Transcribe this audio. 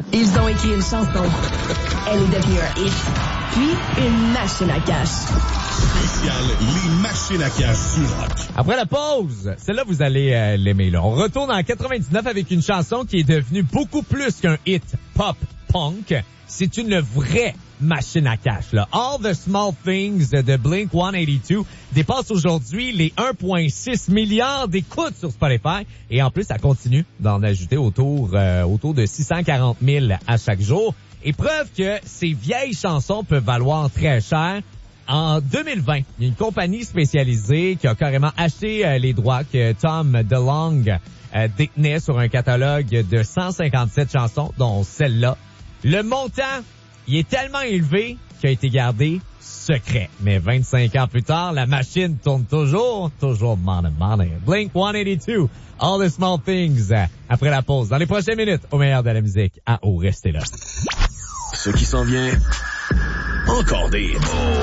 Ils ont écrit une chanson. Elle est devenue un hit. Puis, une machine à cash. Spécial, les machines à cash sur Rock. Après la pause, celle-là, vous allez l'aimer. Là. On retourne en 99 avec une chanson qui est devenue beaucoup plus qu'un hit pop-punk. C'est une vraie machine à cash. Là. All the Small Things de Blink-182 dépasse aujourd'hui les 1,6 milliards d'écoutes sur Spotify. Et en plus, ça continue d'en ajouter autour de 640 000 à chaque jour. Et preuve que ces vieilles chansons peuvent valoir très cher. En 2020, il y a une compagnie spécialisée qui a carrément acheté les droits que Tom DeLonge détenait sur un catalogue de 157 chansons, dont celle-là. Le montant, il est tellement élevé qu'il a été gardé secret. Mais 25 ans plus tard, la machine tourne toujours money. Blink-182, All the Small Things, après la pause. Dans les prochaines minutes, au meilleur de la musique. À haut, restez là. Ce qui s'en vient, encore des